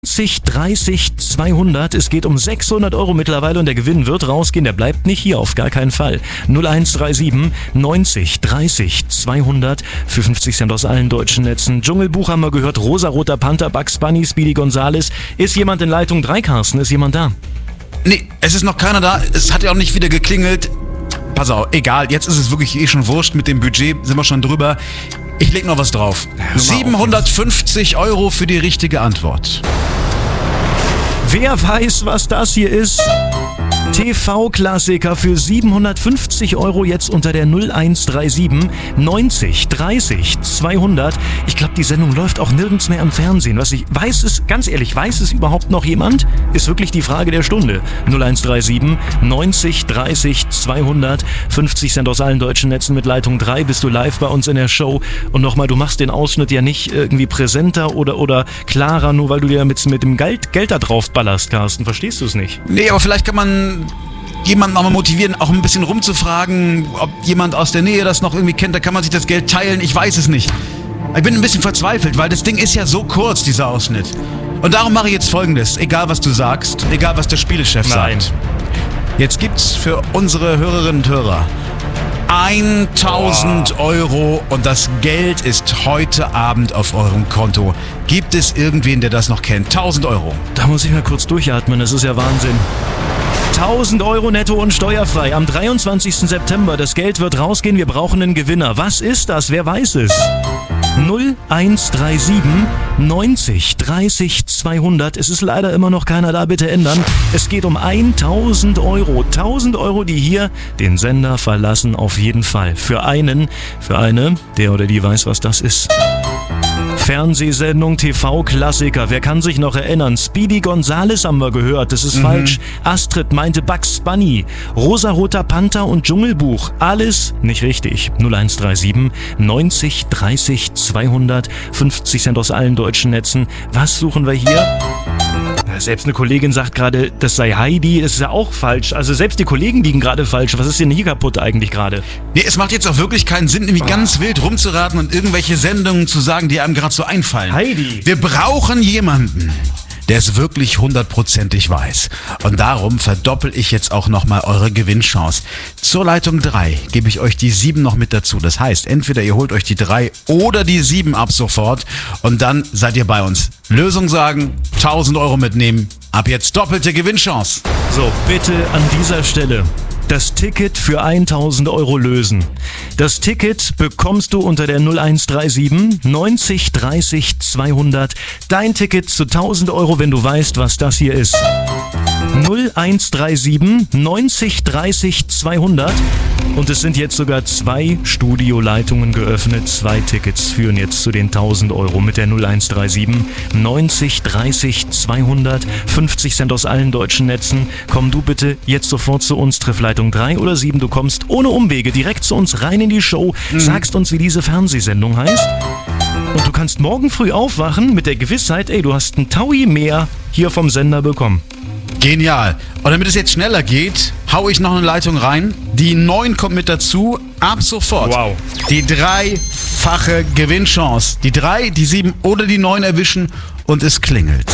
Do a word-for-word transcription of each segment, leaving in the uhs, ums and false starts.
neunzig dreißig zweihundert. Es geht um sechshundert Euro mittlerweile und der Gewinn wird rausgehen. Der bleibt nicht hier, auf gar keinen Fall. null eins drei sieben neunzig dreißig zweihundert für fünfzig Cent aus allen deutschen Netzen. Dschungelbuch haben wir gehört. Rosa-Roter Panther, Bugs Bunny, Speedy Gonzales. Ist jemand in Leitung drei, Carsten? Ist jemand da? Nee, es ist noch keiner da. Es hat ja auch nicht wieder geklingelt. Pass auf, egal. Jetzt ist es wirklich eh schon wurscht. Mit dem Budget sind wir schon drüber. Ich leg noch was drauf. siebenhundertfünfzig Euro für die richtige Antwort. Wer weiß, was das hier ist? T V-Klassiker für siebenhundertfünfzig Euro jetzt unter der null eins drei sieben neunzig dreißig zweihundert. Ich glaube, die Sendung läuft auch nirgends mehr im Fernsehen. Was ich weiß es, ganz ehrlich, weiß es überhaupt noch jemand? Ist wirklich die Frage der Stunde. null eins drei sieben neunzig dreißig zweihundert. fünfzig Cent aus allen deutschen Netzen mit Leitung drei. Bist du live bei uns in der Show. Und nochmal, du machst den Ausschnitt ja nicht irgendwie präsenter oder, oder klarer, nur weil du dir mit, mit dem Geld, Geld da drauf ballerst, Carsten. Verstehst du es nicht? Nee, aber vielleicht kann man jemanden auch mal motivieren, auch ein bisschen rumzufragen, ob jemand aus der Nähe das noch irgendwie kennt, da kann man sich das Geld teilen, ich weiß es nicht. Ich bin ein bisschen verzweifelt, weil das Ding ist ja so kurz, dieser Ausschnitt. Und darum mache ich jetzt Folgendes, egal was du sagst, egal was der Spielechef Nein. sagt. Jetzt gibt's für unsere Hörerinnen und Hörer tausend Euro und das Geld ist heute Abend auf eurem Konto. Gibt es irgendwen, der das noch kennt? tausend Euro. Da muss ich mal kurz durchatmen, das ist ja Wahnsinn. tausend Euro netto und steuerfrei am dreiundzwanzigsten September. Das Geld wird rausgehen, wir brauchen einen Gewinner. Was ist das? Wer weiß es? null eins drei sieben neunzig dreißig zweihundert. Es ist leider immer noch keiner da, bitte ändern. Es geht um tausend Euro. tausend Euro, die hier den Sender verlassen, auf jeden Fall. Für einen, für eine, der oder die weiß, was das ist. Fernsehsendung, T V-Klassiker. Wer kann sich noch erinnern? Speedy Gonzales haben wir gehört. Das ist mhm. falsch. Astrid meinte Bugs Bunny. Rosa-Roter Panther und Dschungelbuch. Alles nicht richtig. null eins drei sieben neunzig dreißig zweihundert. fünfzig Cent aus allen deutschen Netzen. Was suchen wir hier? Selbst eine Kollegin sagt gerade, das sei Heidi. Das ist ja auch falsch. Also selbst die Kollegen liegen gerade falsch. Was ist denn hier kaputt eigentlich gerade? Nee, es macht jetzt auch wirklich keinen Sinn, nämlich oh. ganz wild rumzuraten und irgendwelche Sendungen zu sagen, die einem gerade so einfallen. Heidi. Wir brauchen jemanden, der es wirklich hundertprozentig weiß. Und darum verdoppel ich jetzt auch nochmal eure Gewinnchance. Zur Leitung drei gebe ich euch die sieben noch mit dazu. Das heißt, entweder ihr holt euch die drei oder die sieben ab sofort und dann seid ihr bei uns. Lösung sagen, tausend Euro mitnehmen. Ab jetzt doppelte Gewinnchance. So, bitte an dieser Stelle das Ticket für tausend Euro lösen. Das Ticket bekommst du unter der null eins drei sieben neunzig dreißig zweihundert. Dein Ticket zu tausend Euro, wenn du weißt, was das hier ist. null eins drei sieben neunzig dreißig zweihundert. Und es sind jetzt sogar zwei Studioleitungen geöffnet. Zwei Tickets führen jetzt zu den tausend Euro mit der null eins drei sieben neunzig dreißig zweihundert. fünfzig Cent aus allen deutschen Netzen. Komm du bitte jetzt sofort zu uns, triff Leitung drei oder sieben. Du kommst ohne Umwege direkt zu uns rein in die Show, mhm. sagst uns, wie diese Fernsehsendung heißt. Und du kannst morgen früh aufwachen mit der Gewissheit, ey, du hast einen Taui mehr hier vom Sender bekommen. Genial. Und damit es jetzt schneller geht, hau ich noch eine Leitung rein. Die neun kommt mit dazu. Ab sofort. Wow. Die dreifache Gewinnchance. Die drei, die sieben oder die neun erwischen und es klingelt.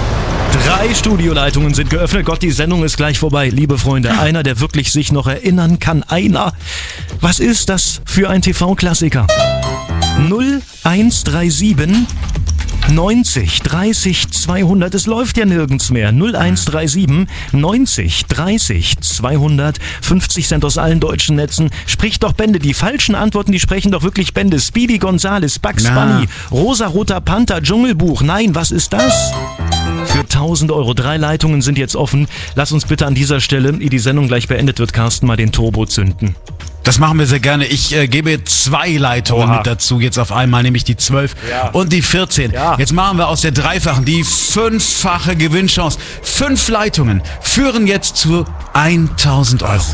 Drei Studioleitungen sind geöffnet. Gott, die Sendung ist gleich vorbei. Liebe Freunde, einer, der wirklich sich noch erinnern kann. Einer. Was ist das für ein T V-Klassiker? null eins drei sieben neunzig dreißig zweihundert. Es läuft ja nirgends mehr. null eins drei sieben neunzig dreißig zweihundert. fünfzig Cent aus allen deutschen Netzen. Spricht doch Bände. Die falschen Antworten, die sprechen doch wirklich Bände. Speedy Gonzales, Bugs Bunny, Rosa-Roter Panther, Dschungelbuch. Nein, was ist das? Für tausend Euro. Drei Leitungen sind jetzt offen. Lass uns bitte an dieser Stelle, ehe die Sendung gleich beendet wird, Carsten, mal den Turbo zünden. Das machen wir sehr gerne. Ich äh, gebe zwei Leitungen Oha. mit dazu, jetzt auf einmal, nämlich die zwölf ja. und die vierzehn. Ja. Jetzt machen wir aus der dreifachen die fünffache Gewinnchance. Fünf Leitungen führen jetzt zu tausend Euro.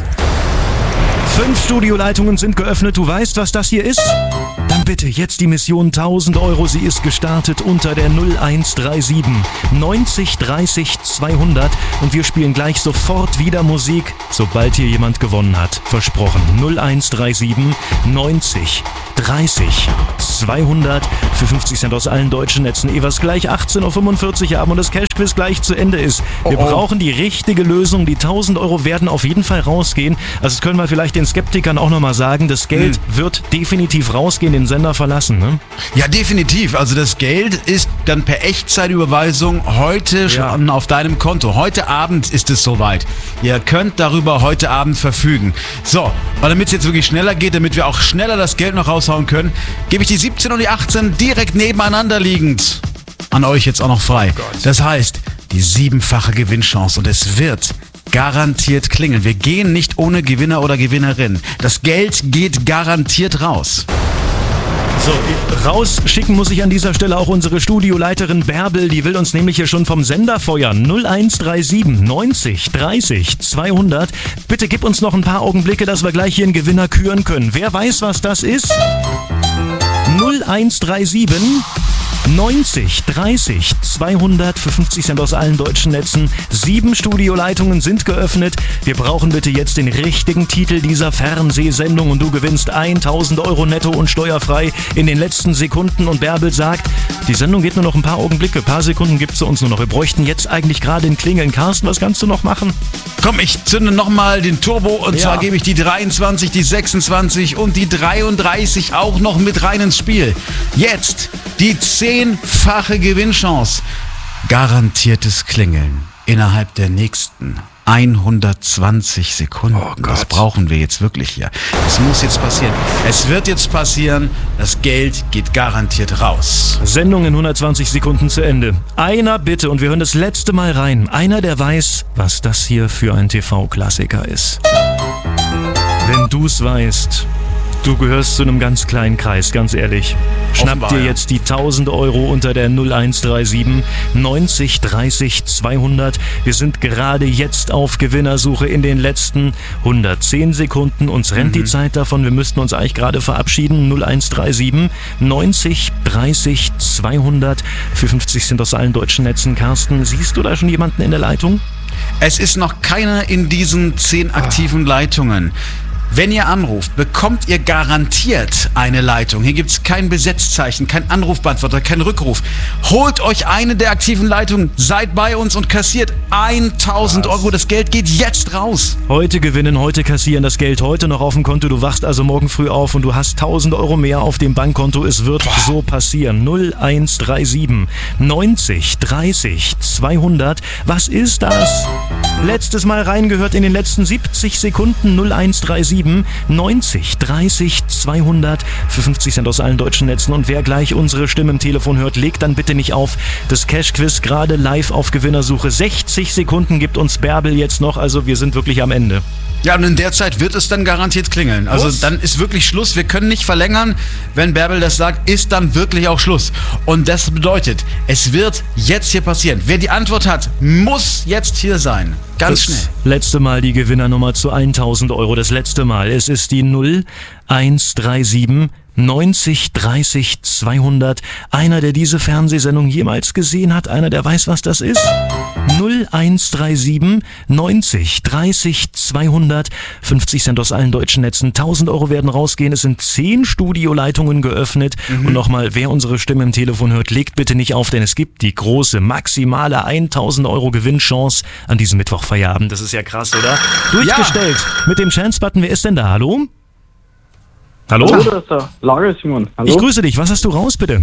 Fünf Studioleitungen sind geöffnet. Du weißt, was das hier ist? Dann bitte jetzt die Mission tausend Euro. Sie ist gestartet unter der null eins drei sieben neunzig dreißig zweihundert. Und wir spielen gleich sofort wieder Musik, sobald hier jemand gewonnen hat. Versprochen. null eins drei sieben neunzig dreißig zweihundert. zweihundert für fünfzig Cent aus allen deutschen Netzen. Ehe wir es gleich achtzehn Uhr fünfundvierzig haben und das Cash-Quiz gleich zu Ende ist. Wir Oh, oh. brauchen die richtige Lösung. Die tausend Euro werden auf jeden Fall rausgehen. Also das können wir vielleicht den Skeptikern auch nochmal sagen. Das Geld Hm. wird definitiv rausgehen, den Sender verlassen. Ne? Ja, definitiv. Also das Geld ist dann per Echtzeitüberweisung heute Ja. schon auf deinem Konto. Heute Abend ist es soweit. Ihr könnt darüber heute Abend verfügen. So, und damit es jetzt wirklich schneller geht, damit wir auch schneller das Geld noch raushauen können, gebe ich die siebzehn und die achtzehn direkt nebeneinander liegend an euch jetzt auch noch frei. Das heißt, die siebenfache Gewinnchance und es wird garantiert klingeln. Wir gehen nicht ohne Gewinner oder Gewinnerin. Das Geld geht garantiert raus. So, rausschicken muss ich an dieser Stelle auch unsere Studioleiterin Bärbel. Die will uns nämlich hier schon vom Sender feuern. null eins drei sieben neunzig dreißig zweihundert. Bitte gib uns noch ein paar Augenblicke, dass wir gleich hier einen Gewinner küren können. Wer weiß, was das ist? null eins drei sieben neunzig dreißig zweihundert für fünfzig Cent aus allen deutschen Netzen. Sieben Studioleitungen sind geöffnet. Wir brauchen bitte jetzt den richtigen Titel dieser Fernsehsendung und du gewinnst tausend Euro netto und steuerfrei in den letzten Sekunden. Und Bärbel sagt, die Sendung geht nur noch ein paar Augenblicke, ein paar Sekunden gibt es uns nur noch. Wir bräuchten jetzt eigentlich gerade den Klingeln. Carsten, was kannst du noch machen? Komm, ich zünde nochmal den Turbo und Ja. zwar gebe ich die dreiundzwanzig, die sechsundzwanzig und die dreiunddreißig auch noch mit rein ins Spiel. Jetzt die zehnfache Gewinnchance. Garantiertes Klingeln innerhalb der nächsten hundertzwanzig Sekunden. Oh Gott. Das brauchen wir jetzt wirklich hier. Es muss jetzt passieren. Es wird jetzt passieren. Das Geld geht garantiert raus. Sendung in hundertzwanzig Sekunden zu Ende. Einer bitte, und wir hören das letzte Mal rein. Einer, der weiß, was das hier für ein T V-Klassiker ist. Wenn du's weißt, du gehörst zu einem ganz kleinen Kreis, ganz ehrlich. Schnapp Offenbar, dir ja. jetzt die tausend Euro unter der null eins drei sieben neunzig dreißig zweihundert. Wir sind gerade jetzt auf Gewinnersuche in den letzten hundertzehn Sekunden. Uns rennt die Zeit davon. Wir müssten uns eigentlich gerade verabschieden. null eins drei sieben neunzig dreißig zweihundert für fünfzig Cent aus allen deutschen Netzen. Carsten, siehst du da schon jemanden in der Leitung? Es ist noch keiner in diesen zehn aktiven Leitungen. Wenn ihr anruft, bekommt ihr garantiert eine Leitung. Hier gibt es kein Besetzzeichen, kein Anrufbeantworter, kein Rückruf. Holt euch eine der aktiven Leitungen, seid bei uns und kassiert tausend Euro. Das Geld geht jetzt raus. Heute gewinnen, heute kassieren, das Geld heute noch auf dem Konto. Du wachst also morgen früh auf und du hast tausend Euro mehr auf dem Bankkonto. Es wird Boah. so passieren. null eins drei sieben neunzig dreißig zweihundert. Was ist das? Letztes Mal reingehört in den letzten siebzig Sekunden. null eins drei sieben neunzig dreißig zweihundert für fünfzig Cent aus allen deutschen Netzen. Und wer gleich unsere Stimme im Telefon hört, legt dann bitte nicht auf. Das Cash-Quiz gerade live auf Gewinnersuche. sechzig Sekunden gibt uns Bärbel jetzt noch, also wir sind wirklich am Ende. Ja, und in der Zeit wird es dann garantiert klingeln. Also Was? dann ist wirklich Schluss. Wir können nicht verlängern. Wenn Bärbel das sagt, ist dann wirklich auch Schluss. Und das bedeutet, es wird jetzt hier passieren. Wer die Antwort hat, muss jetzt hier sein. Ganz schnell. Das letzte Mal die Gewinnernummer zu tausend Euro. Das letzte Mal. Es ist die null eins drei sieben neunzig dreißig zweihundert. Einer, der diese Fernsehsendung jemals gesehen hat. Einer, der weiß, was das ist. null eins drei sieben neunzig dreißig zweihundert. fünfzig Cent aus allen deutschen Netzen. tausend Euro werden rausgehen. Es sind zehn Studioleitungen geöffnet. Mhm. Und nochmal, wer unsere Stimme im Telefon hört, legt bitte nicht auf, denn es gibt die große, maximale tausend Euro Gewinnchance an diesem Mittwochfeierabend. Das ist ja krass, oder? Durchgestellt. Ja. Mit dem Chance-Button. Wer ist denn da? Hallo? Hallo? Hallo, das ist der Lager, Simon. Hallo? Ich grüße dich. Was hast du raus, bitte?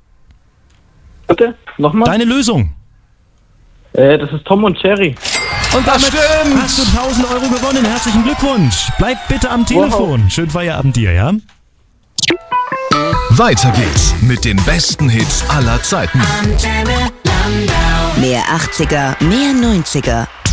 Bitte? Nochmal? Deine Lösung. Äh, das ist Tom und Jerry. Und damit hast du tausend Euro gewonnen. Herzlichen Glückwunsch. Bleib bitte am Telefon. Wow. Schönen Feierabend dir, ja? Weiter geht's mit den besten Hits aller Zeiten. Mehr achtziger, mehr neunziger.